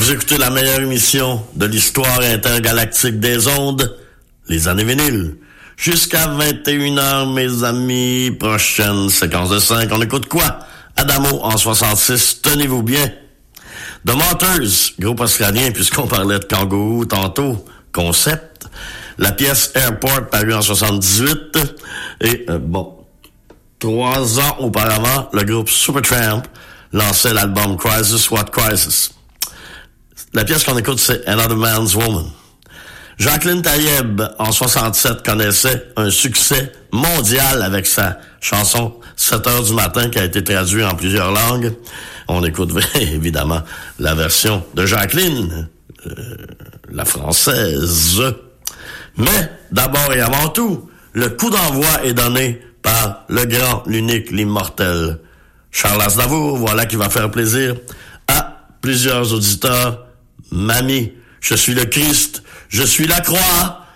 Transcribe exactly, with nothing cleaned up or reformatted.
Vous écoutez la meilleure émission de l'histoire intergalactique des ondes, les années vinyles. Jusqu'à vingt et une heures, mes amis. Prochaine séquence de cinq. On écoute quoi? Adamo en soixante-six. Tenez-vous bien. The Monsters, groupe australien, puisqu'on parlait de kangourou tantôt. Concept. La pièce Airport, parue en soixante-dix-huit. Et, euh, bon, trois ans auparavant, le groupe Supertramp lançait l'album Crisis What Crisis. La pièce qu'on écoute, c'est Another Man's Woman. Jacqueline Taïeb, en soixante-sept, connaissait un succès mondial avec sa chanson sept heures du matin qui a été traduite en plusieurs langues. On écoute évidemment la version de Jacqueline, euh, la française. Mais d'abord et avant tout, le coup d'envoi est donné par le grand, l'unique, l'immortel Charles Aznavour. Voilà qui va faire plaisir à plusieurs auditeurs. Mamie, je suis le Christ, je suis la croix.